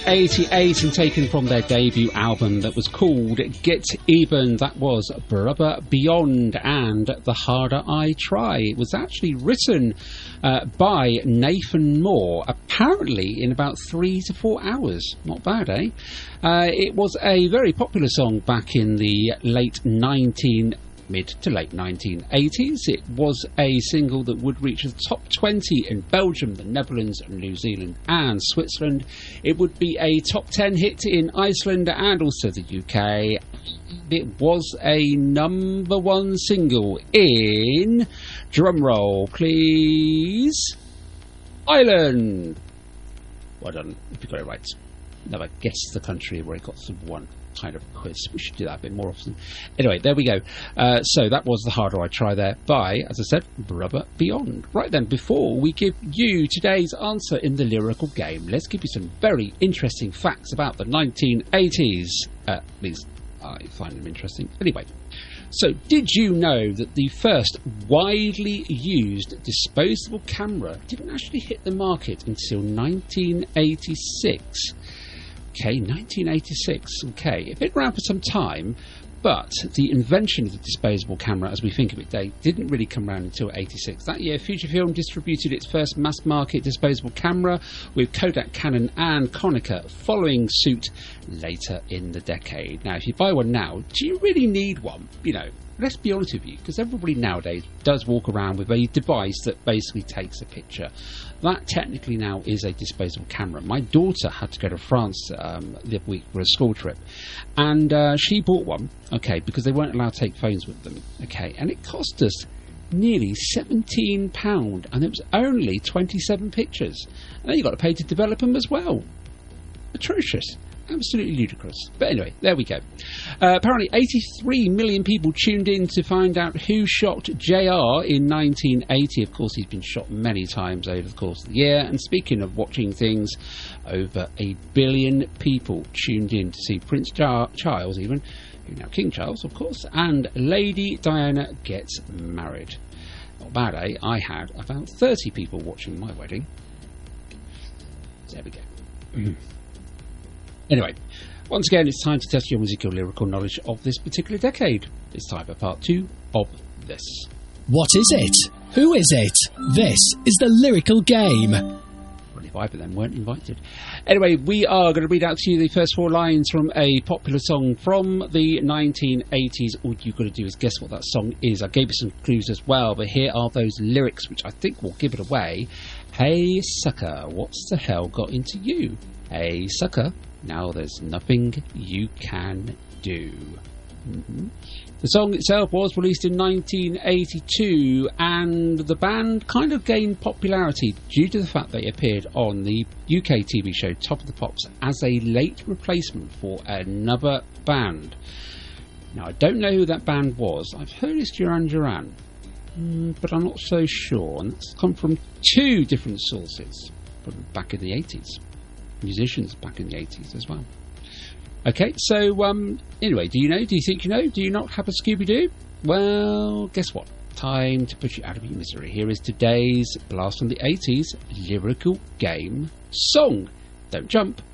88 and taken from their debut album that was called Get Even. That was Brother Beyond and The Harder I Try. It was actually written by Nathan Moore, apparently in about 3 to 4 hours. Not bad, eh? It was a very popular song back in the mid to late 1980s. It was a single that would reach the top 20 in Belgium, the Netherlands, New Zealand and Switzerland. It would be a top 10 hit in Iceland and also the UK. It was a number one single in, drumroll please, Ireland. Well done, if you got it right. Never guessed the country where it got some one kind of quiz. We should do that a bit more often. Anyway, there we go. So that was The Harder I Try there by, as I said, Brother Beyond. Right then, before we give you today's answer in the lyrical game, let's give you some very interesting facts about the 1980s. At least I find them interesting. Anyway, so did you know that the first widely used disposable camera didn't actually hit the market until 1986? Okay, 1986, okay. It been around for some time, but the invention of the disposable camera, as we think of it today, didn't really come around until 86. That year, Fujifilm distributed its first mass-market disposable camera, with Kodak, Canon and Konica following suit later in the decade. Now, if you buy one now, do you really need one? You know, let's be honest with you, because everybody nowadays does walk around with a device that basically takes a picture. That technically now is a disposable camera. My daughter had to go to France the other week for a school trip, and she bought one, okay, because they weren't allowed to take phones with them, okay, and it cost us nearly £17, and it was only 27 pictures. And then you got to pay to develop them as well. Atrocious. Absolutely ludicrous. But anyway, there we go. Apparently 83 million people tuned in to find out who shot JR in 1980. Of course, he's been shot many times over the course of the year. And speaking of watching things, over 1 billion people tuned in to see Prince Charles, even, who's now King Charles, of course, and Lady Diana gets married. Not bad, eh? I had about 30 people watching my wedding. So there we go. Anyway, once again, it's time to test your musical lyrical knowledge of this particular decade. It's time for part 2 of this. What is it? Who is it? This is the lyrical game. Well, if either of them weren't invited. Anyway, we are going to read out to you the first 4 lines from a popular song from the 1980s. All you've got to do is guess what that song is. I gave you some clues as well, but here are those lyrics, which I think will give it away. Hey, sucker, what's the hell got into you? Hey, sucker. Now there's nothing you can do. The song itself was released in 1982, and the band kind of gained popularity due to the fact they appeared on the UK TV show Top of the Pops as a late replacement for another band. Now, I don't know who that band was. I've heard it's Duran Duran, but I'm not so sure, and it's come from 2 different sources from back in the 80s. Musicians back in the 80s as well. Okay, so anyway, do you know? Do you think you know? Do you not have a Scooby-Doo? Well, guess what? Time to put you out of your misery. Here is today's Blast from the 80s lyrical game song. Don't jump,